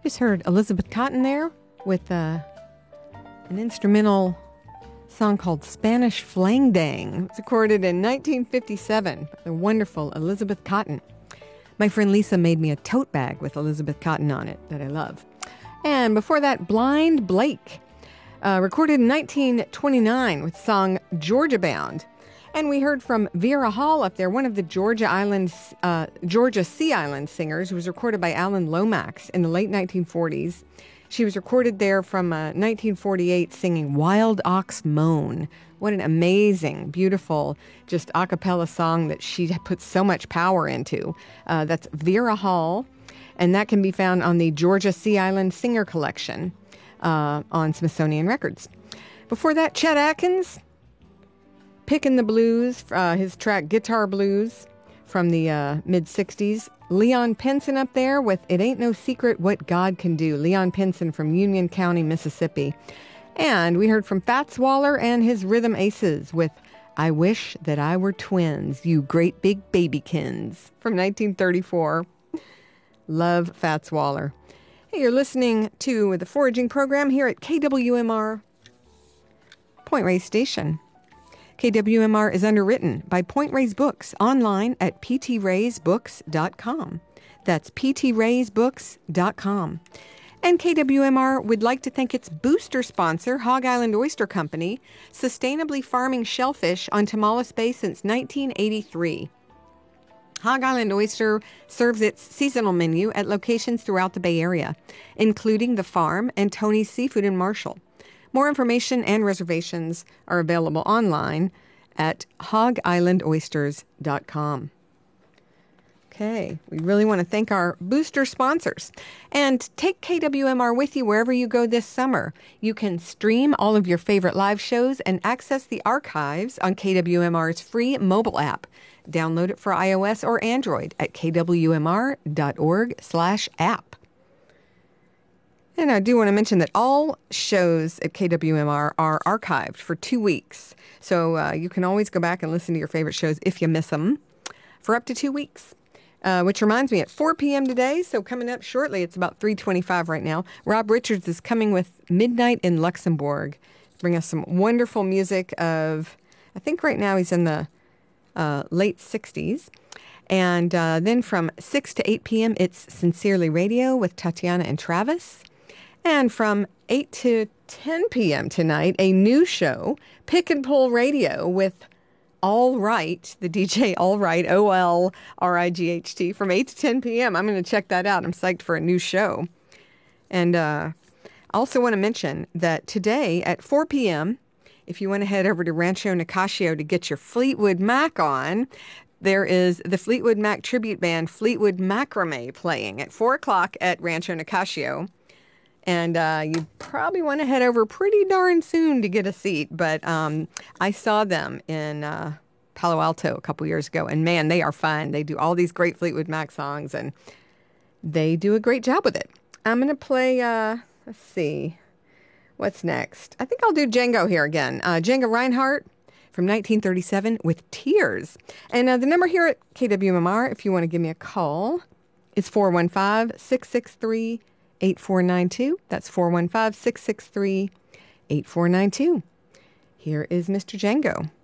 just heard Elizabeth Cotten there with an instrumental song called Spanish Flang Dang. It's recorded in 1957 by the wonderful Elizabeth Cotten. My friend Lisa made me a tote bag with Elizabeth Cotten on it that I love. And before that, Blind Blake, recorded in 1929 with the song Georgia Bound. And we heard from Vera Hall up there, one of the Georgia Sea Island singers, who was recorded by Alan Lomax in the late 1940s. She was recorded there from 1948 singing Wild Ox Moan. What an amazing, beautiful, just a cappella song that she put so much power into. That's Vera Hall, and that can be found on the Georgia Sea Island Singer Collection on Smithsonian Records. Before that, Chet Atkins, Pickin' the Blues, his track Guitar Blues from the mid-'60s. Leon Pinson up there with It Ain't No Secret What God Can Do. Leon Pinson from Union County, Mississippi. And we heard from Fats Waller and his Rhythm Aces with I Wish That I Were Twins, You Great Big Babykins from 1934. Love Fats Waller. Hey, you're listening to the Foraging Program here at KWMR Point Reyes Station. KWMR is underwritten by Point Reyes Books online at ptraysbooks.com. That's ptraysbooks.com. And KWMR would like to thank its booster sponsor, Hog Island Oyster Company, sustainably farming shellfish on Tomales Bay since 1983. Hog Island Oyster serves its seasonal menu at locations throughout the Bay Area, including The Farm and Tony's Seafood in Marshall. More information and reservations are available online at hogislandoysters.com. Okay, we really want to thank our booster sponsors. And take KWMR with you wherever you go this summer. You can stream all of your favorite live shows and access the archives on KWMR's free mobile app. Download it for iOS or Android at kwmr.org/app. And I do want to mention that all shows at KWMR are archived for 2 weeks. So you can always go back and listen to your favorite shows if you miss them for up to 2 weeks. Which reminds me, at 4 p.m. today, so coming up shortly, it's about 3:25 right now, Rob Richards is coming with Midnight in Luxembourg. Bring us some wonderful music of, I think right now he's in the late 60s. And then from 6 to 8 p.m., it's Sincerely Radio with Tatiana and Travis. And from 8 to 10 p.m. tonight, a new show, Pick and Pull Radio with All Right, the DJ All Right, OLRIGHT, from 8 to 10 p.m. I'm going to check that out. I'm psyched for a new show. And I also want to mention that today at 4 p.m., if you want to head over to Rancho Nicasio to get your Fleetwood Mac on, there is the Fleetwood Mac tribute band Fleetwood Macrame playing at 4 o'clock at Rancho Nicasio. And you probably want to head over pretty darn soon to get a seat. But I saw them in Palo Alto a couple years ago. And, man, they are fun. They do all these great Fleetwood Mac songs, and they do a great job with it. I'm going to play, let's see, what's next? I think I'll do Django here again. Django Reinhardt from 1937 with Tears. And the number here at KWMR, if you want to give me a call, is 415-663-8492. That's 415-663-8492. Here is Mr. Django.